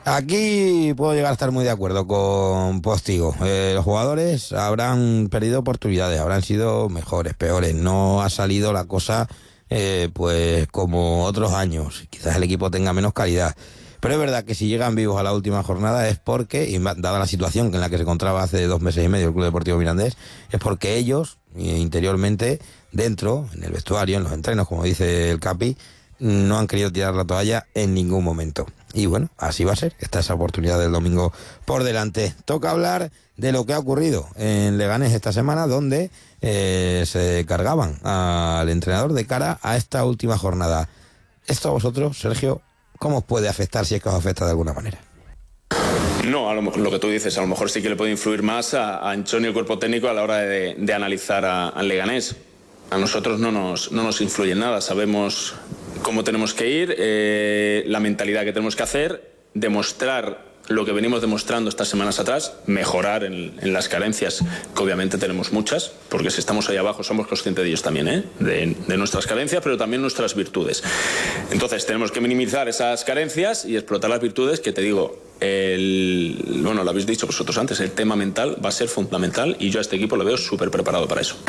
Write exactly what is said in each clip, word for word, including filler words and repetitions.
Aquí puedo llegar a estar muy de acuerdo con Postigo. Eh, los jugadores habrán perdido oportunidades, habrán sido mejores, peores. No ha salido la cosa eh, pues como otros años. Quizás el equipo tenga menos calidad. Pero es verdad que si llegan vivos a la última jornada es porque, y dada la situación en la que se encontraba hace dos meses y medio el Club Deportivo Mirandés, es porque ellos, interiormente, dentro, en el vestuario, en los entrenos, como dice el Capi, no han querido tirar la toalla en ningún momento. Y bueno, así va a ser. Está esa oportunidad del domingo por delante. Toca hablar de lo que ha ocurrido en Leganés esta semana, donde eh, se cargaban al entrenador de cara a esta última jornada. Esto a vosotros, Sergio, ¿cómo os puede afectar, si es que os afecta de alguna manera? No, a lo, lo que tú dices, a lo mejor sí que le puede influir más a, a Anchón y el cuerpo técnico a la hora de, de analizar a, al Leganés. A nosotros no nos, no nos influye en nada, sabemos cómo tenemos que ir, eh, la mentalidad que tenemos que hacer, demostrar lo que venimos demostrando estas semanas atrás, mejorar en, en las carencias, que obviamente tenemos muchas, porque si estamos ahí abajo somos conscientes de ellos también, ¿eh? de, de nuestras carencias, pero también nuestras virtudes. Entonces tenemos que minimizar esas carencias y explotar las virtudes, que te digo, el, bueno, lo habéis dicho vosotros antes, el tema mental va a ser fundamental y yo a este equipo lo veo súper preparado para eso.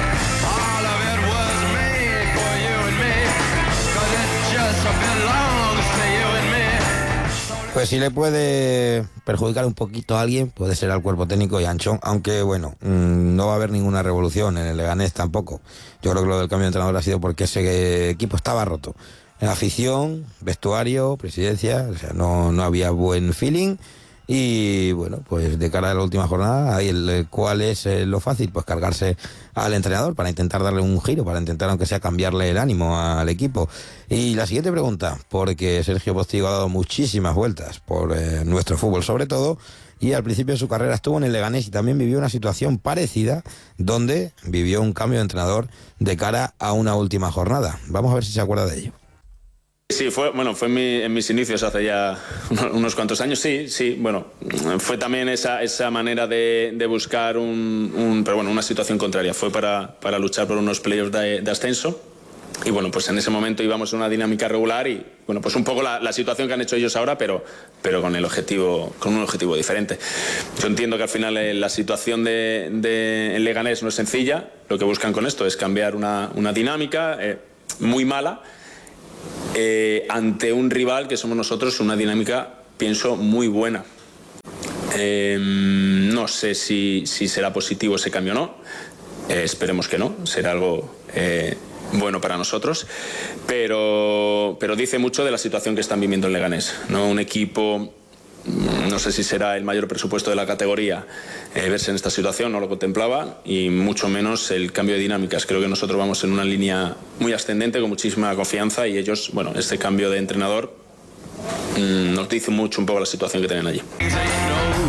Pues si le puede perjudicar un poquito a alguien, puede ser al cuerpo técnico y a Anchón, aunque bueno, mmm, no va a haber ninguna revolución en el Leganés tampoco. Yo creo que lo del cambio de entrenador ha sido porque ese equipo estaba roto. En afición, vestuario, presidencia, o sea, no, no había buen feeling. Y bueno, pues de cara a la última jornada, ahí el, ¿cuál es eh, lo fácil? Pues cargarse al entrenador para intentar darle un giro, para intentar aunque sea cambiarle el ánimo al equipo. Y la siguiente pregunta, porque Sergio Postigo ha dado muchísimas vueltas por eh, nuestro fútbol sobre todo, y al principio de su carrera estuvo en el Leganés y también vivió una situación parecida, donde vivió un cambio de entrenador de cara a una última jornada. Vamos a ver si se acuerda de ello. Sí, fue, bueno, fue en, mi, en mis inicios hace ya unos cuantos años, sí, sí, bueno, fue también esa, esa manera de, de buscar un, un, pero bueno, una situación contraria, fue para, para luchar por unos playoffs de, de ascenso, y bueno, pues en ese momento íbamos en una dinámica regular y, bueno, pues un poco la, la situación que han hecho ellos ahora, pero, pero con el objetivo, con un objetivo diferente. Yo entiendo que al final eh, la situación de, de en Leganés no es sencilla, lo que buscan con esto es cambiar una, una dinámica eh, muy mala, Eh, ante un rival que somos nosotros, una dinámica, pienso, muy buena. Eh, no sé si, si será positivo ese cambio o no, eh, esperemos que no, será algo eh, bueno para nosotros, pero, pero dice mucho de la situación que están viviendo en Leganés, ¿no? Un equipo, no sé si será el mayor presupuesto de la categoría, eh, verse en esta situación no lo contemplaba, y mucho menos el cambio de dinámicas. Creo que nosotros vamos en una línea muy ascendente, con muchísima confianza, y ellos, bueno, este cambio de entrenador mmm, nos dice mucho un poco la situación que tienen allí.